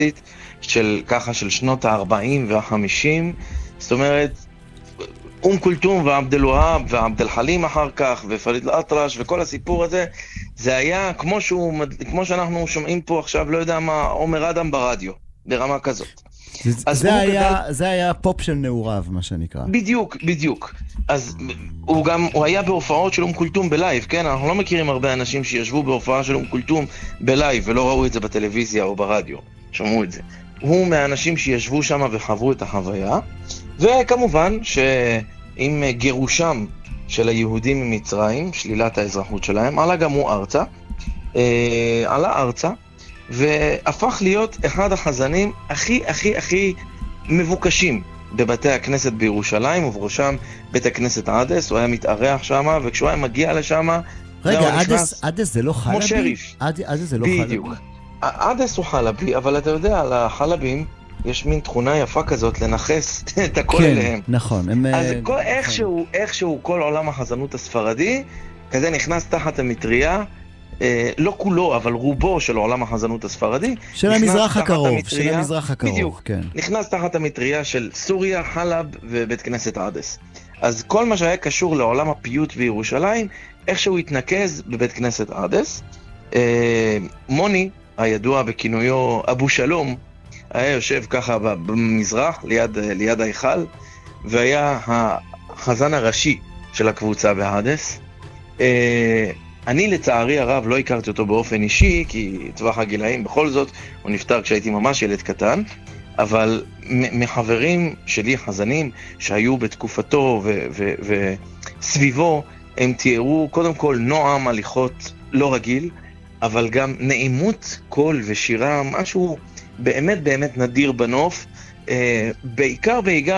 של ככה של שנות ה-40 וה-50, זאת אומרת, כולתום ועבד אל-והאב ועבד אל-חלים אחר כך ופריד אל-אטרש וכל הסיפור הזה, זה היה כמו שאנחנו שומעים פה עכשיו, לא יודע מה, עומר אדם ברדיו, ברמה כזאת. זה היה פופ של נעוריו, מה שנקרא. בדיוק. אז הוא היה בהופעות של כולתום בלייב, כן? אנחנו לא מכירים הרבה אנשים שישבו בהופעה של כולתום בלייב ולא ראו את זה בטלוויזיה או ברדיו, שמעו את זה. הוא מהאנשים שישבו שם וחוו את החוויה, וכמובן שעם גירושם של היהודים ממצרים, שלילת האזרחות שלהם, עלה גם הוא ארצה, והפך להיות אחד החזנים הכי מבוקשים בבתי הכנסת בירושלים, ובראשם בית הכנסת עדס. הוא היה מתארח שם, וכשהוא היה מגיע לשם, רגע, עדס זה לא חלבי? כמו שריף. עדס זה לא חלבי? בדיוק. עדס הוא חלבי, אבל אתה יודע, על החלבים יש מין תכונה יפה כזאת לנחס את הכל אליהם. נכון. אז איכשהו כל עולם החזנות הספרדי כזה נכנס תחת המטריה, לא כולו, אבל רובו של עולם החזנות הספרדי. של המזרח הקרוב, בדיוק, כן. נכנס תחת המטריה של סוריה, חלב ובית כנסת עדס. אז כל מה שהיה קשור לעולם הפיוט בירושלים, איכשהו התנקז בבית כנסת עדס. מוני, הידוע בכינויו אבו שלום, היה יושב ככה במזרח, ליד ההיכל, והיה החזן הראשי של הקבוצה בעדס. אני לצערי הרב לא הכרתי אותו באופן אישי, כי טווח הגילאים בכל זאת, הוא נפטר כשהייתי ממש ילד קטן, אבל מחברים שלי חזנים שהיו בתקופתו וסביבו, הם תיארו קודם כל נועם הליכות לא רגיל, אבל גם נעימות קול ושירה, משהו באמת נדיר בנוף, בעיקר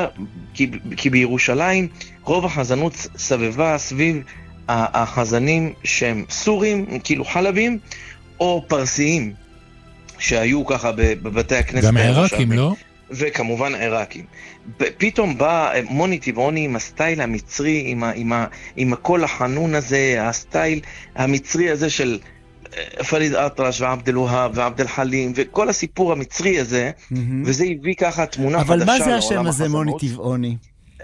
כי בירושלים רוב החזנות סבבה סביב החזנים שהם סורים, כאילו חלבים, או פרסיים, שהיו ככה בבתי הכנסת. גם עיראקים, לא? וכמובן עיראקים. פתאום בא מוני טבעוני עם הסטייל המצרי, עם הקול החנון הזה, הסטייל המצרי הזה של פריד אל-אטרש ועבד אל-והאב ועבד אל-חלים, וכל הסיפור המצרי הזה, וזה הביא ככה תמונה חדשה לעולם החזנות. אבל מה זה השם הזה, מוני טבעוני?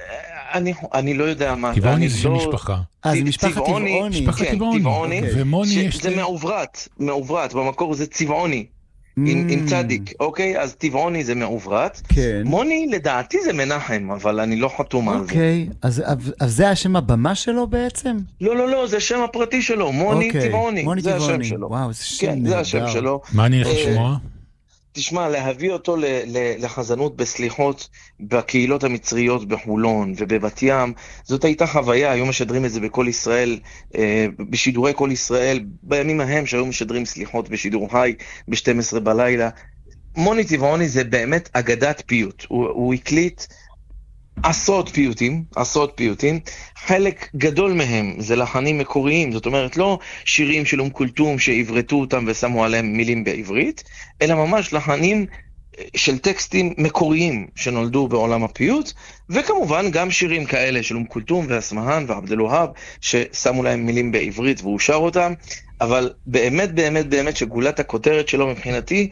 אני לא יודע מה. טבעוני זה שם משפחה. זה משפחת טבעוני. משפחת טבעוני. ומוני יש... זה מעוברת, במקור זה צבעוני. עם צדיק, אוקיי? אז טבעוני זה מעוברת. כן. מוני לדעתי זה מנחם, אבל אני לא חתום על זה. אוקיי, אז זה השם הבמה שלו בעצם? לא, זה השם הפרטי שלו, מוני טבעוני. זה השם שלו. וואו, זה שם נהדר. כן, זה השם שלו. מה אני הולך לשמוע? תשמע, להביא אותו לחזנות בסליחות בקהילות המצריות בחולון ובבת ים, זאת הייתה חוויה. היום משדרים את זה בכל ישראל, בשידורי כל ישראל, בימים ההם שהיו משדרים סליחות בשידור חי ב-12 בלילה. מוני טבעוני זה באמת אגדת פיוט. הוא הקליט עשרות פיוטים, חלק גדול מהם זה לחנים מקוריים, זאת אומרת לא שירים של כולתום שעברתו אותם ושמו עליהם מילים בעברית, אלא ממש לחנים של טקסטים מקוריים שנולדו בעולם הפיוט, וכמובן גם שירים כאלה של כולתום ואסמהאן ועבד אל-והאב ששמו להם מילים בעברית והוא שר אותם. אבל באמת שגולת הכותרת שלו מבחינתי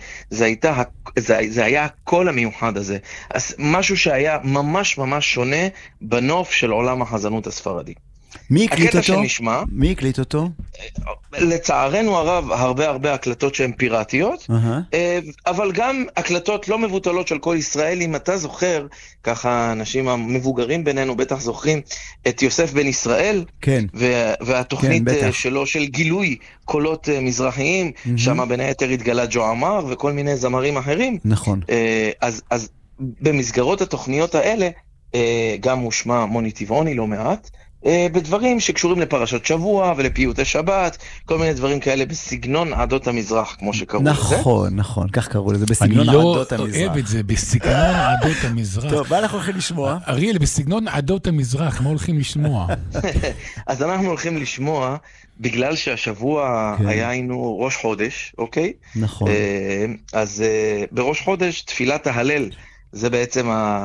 זה היה הקול המיוחד הזה, אז משהו שהיה ממש שונה בנוף של עולם החזנות הספרדי. מי הקליט אותו? לצערנו הרב הרבה הקלטות שהן פיראטיות, אבל גם הקלטות לא מבוטלות של כל ישראל. אם אתה זוכר, ככה האנשים המבוגרים בינינו בטח זוכרים את יוסף בן ישראל, והתוכנית שלו של גילוי קולות מזרחיים, שם בין היתר התגלה ג'ו עמר וכל מיני זמרים אחרים. נכון. אז במסגרות התוכניות האלה גם הושמע מוני טבעוני לא מעט, בדברים שקשורים לפרשת שבוע ולפיוטי שבת, כל מיני דברים כאלה בסגנון עדות המזרח, כמו שקראו לזה. נכון, כך קראו לזה, בסגנון עדות המזרח. אני לא אוהב את זה, בסגנון עדות המזרח. טוב, מה אנחנו הולכים לשמוע? אריאל, בסגנון עדות המזרח, מה הולכים לשמוע? אז אנחנו הולכים לשמוע, בגלל שהשבוע היה היינו ראש חודש, אוקיי? נכון. אז בראש חודש תפילת ההלל, זה בעצם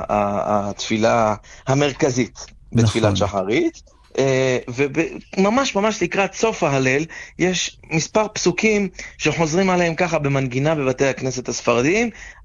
התפילה המרכזית בתפילת שחרית, וממש לקראת סוף ההלל יש מספר פסוקים שחוזרים עליהם ככה במנגינה בבתי הכנסת הספרדיים,